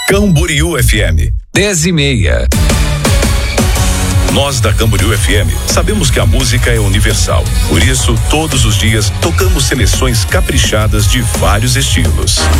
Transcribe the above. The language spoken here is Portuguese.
Camboriú FM. 10:30. Nós da Camboriú FM sabemos que a música é universal. Por isso, todos os dias tocamos seleções caprichadas de vários estilos.